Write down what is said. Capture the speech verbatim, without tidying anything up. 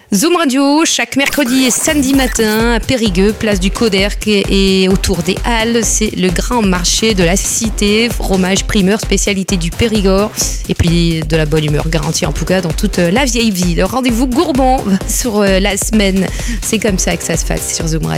Zoom Radio, chaque mercredi et samedi matin à Périgueux, place du Coderc et autour des Halles. C'est le grand marché de la cité, fromage primeur, spécialité du Périgord. Et puis de la bonne humeur garantie en tout cas dans toute la vieille ville. Rendez-vous gourmand sur la semaine. C'est comme ça que ça se passe sur Zoom Radio.